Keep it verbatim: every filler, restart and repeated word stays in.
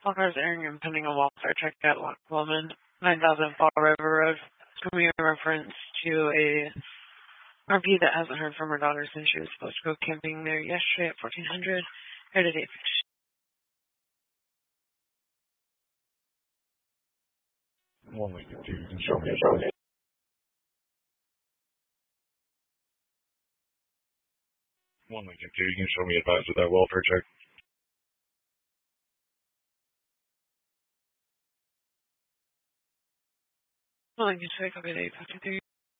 Walker's airing and pending a welfare check at Loch Lomond, nine thousand Fall River Road. It's going to be in reference to a R V that hasn't heard from her daughter since she was supposed to go camping there yesterday at fourteen hundred. Here today. One link to you can show me a One link to you can show me advice with that welfare check. Well, I can check over there.